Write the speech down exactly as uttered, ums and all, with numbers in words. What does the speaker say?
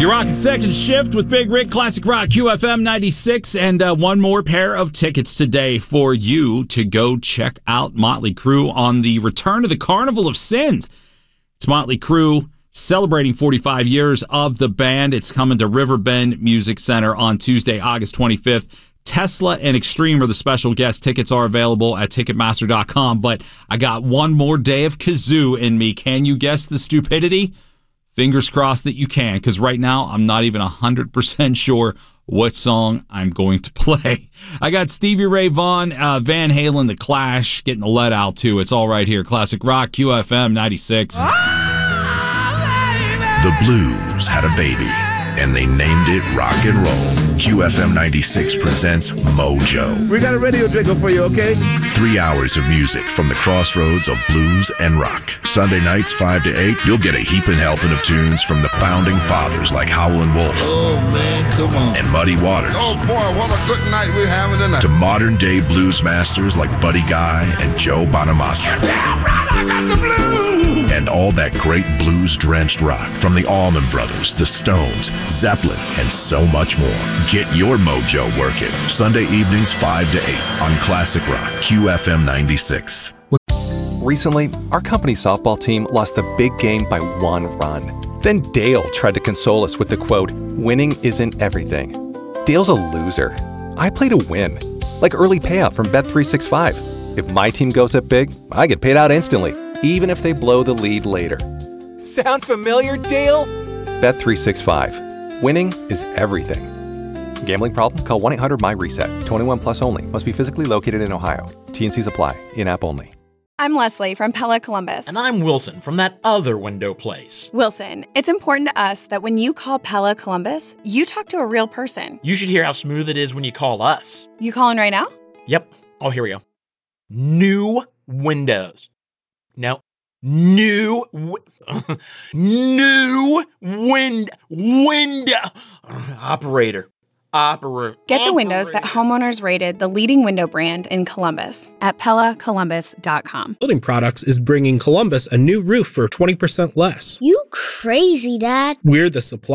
You're rocking Second Shift with Big Rick, Classic Rock, Q F M ninety-six, and uh, one more pair of tickets today for you to go check out Motley Crue on the return of the Carnival of Sins. It's Motley Crue celebrating forty-five years of the band. It's coming to Riverbend Music Center on Tuesday, August twenty-fifth. Tesla and Extreme are the special guest. Tickets are available at Ticketmaster dot com, but I got one more day of kazoo in me. Can you guess the stupidity? Fingers crossed that you can, because right now I'm not even one hundred percent sure what song I'm going to play. I got Stevie Ray Vaughan, uh, Van Halen, The Clash, getting the let out too. It's all right here. Classic Rock, Q F M ninety-six. The Blues had a baby, and they named it rock and roll. Q F M ninety-six presents Mojo. We got a radio jingle for you, okay? Three hours of music from the crossroads of blues and rock. Sunday nights, five to eight, you'll get a heaping helping of tunes from the founding fathers like Howlin' Wolf. Oh, man, come on. And Muddy Waters. Oh, boy, what a good night we're having tonight. To modern-day blues masters like Buddy Guy and Joe Bonamassa. You're damn right, I got the blues. And all that great blues-drenched rock from the Allman Brothers, the Stones, Zeppelin, and so much more. Get your mojo working. Sunday evenings, five to eight on Classic Rock, Q F M ninety-six. Recently, our company softball team lost the big game by one run. Then Dale tried to console us with the quote, "Winning isn't everything." Dale's a loser. I play to win. Like early payout from Bet three sixty-five. If my team goes up big, I get paid out instantly, even if they blow the lead later. Sound familiar, Dale? Bet three sixty-five. Winning is everything. Gambling problem? Call one eight hundred M Y reset. twenty-one plus only. Must be physically located in Ohio. T N Cs apply. In-app only. I'm Leslie from Pella Columbus. And I'm Wilson from that other window place. Wilson, it's important to us that when you call Pella Columbus, you talk to a real person. You should hear how smooth it is when you call us. You calling right now? Yep. Oh, here we go. New windows. No. New, w- new wind, window, operator, operator. Get the windows that homeowners rated the leading window brand in Columbus at Pella Columbus dot com. Building Products is bringing Columbus a new roof for twenty percent less. You crazy, Dad. We're the supply